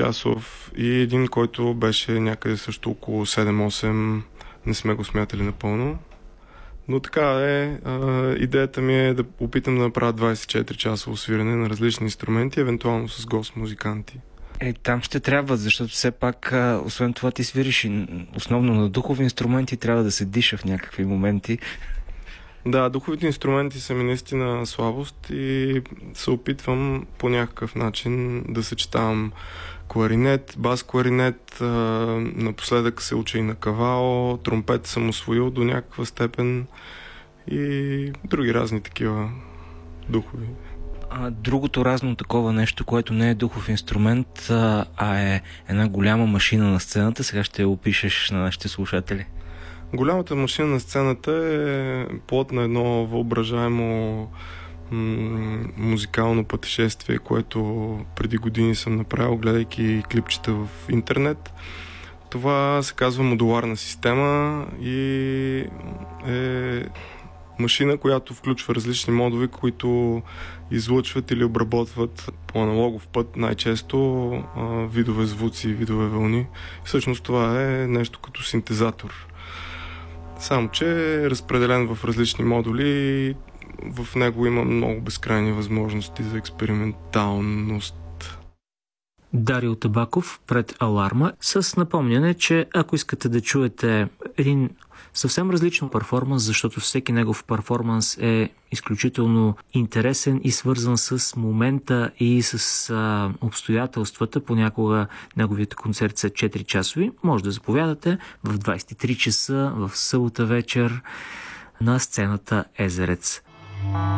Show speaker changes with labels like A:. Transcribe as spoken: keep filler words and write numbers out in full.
A: часов и един, който беше някъде също около седем-осем. Не сме го смятали напълно. Но така е, а, идеята ми е да опитам да направя двайсет и четири часово свирене на различни инструменти, евентуално с гост-музиканти.
B: Е, там ще трябва, защото все пак, а, освен това ти свириш и основно на духови инструменти, трябва да се диша в някакви моменти.
A: Да, духовите инструменти са ми наистина слабост и се опитвам по някакъв начин да съчетавам кларинет, бас-кларинет, напоследък се уча и на кавао, тромпет съм усвоил до някаква степен и други разни такива духови.
B: А другото разно такова нещо, което не е духов инструмент, а, а е една голяма машина на сцената, сега ще я опишеш на нашите слушатели.
A: Голямата машина на сцената е плод на едно въображаемо м- музикално пътешествие, което преди години съм направил, гледайки клипчета в интернет. Това се казва модуларна система и е машина, която включва различни модули, които излъчват или обработват по аналогов път най-често а, видове звуци, видове вълни. Всъщност това е нещо като синтезатор. Само че е разпределен в различни модули и в него има много безкрайни възможности за експерименталност.
B: Дарио Табаков пред Аларма с напомняне, че ако искате да чуете един съвсем различен перформанс, защото всеки негов перформанс е изключително интересен и свързан с момента и с а, обстоятелствата. Понякога неговите концерти са четири часови. Може да заповядате в двайсет и три часа в събота вечер на сцената Езерец.